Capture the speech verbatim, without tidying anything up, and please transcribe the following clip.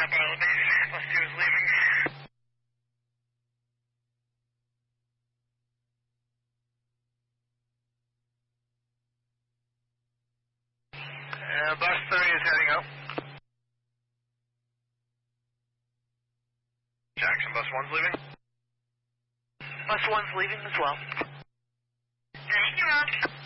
up our elevators. Bus two is leaving. Uh, bus three is heading up. Jackson, bus one's leaving? Bus one's leaving as well. Thank you, Ron.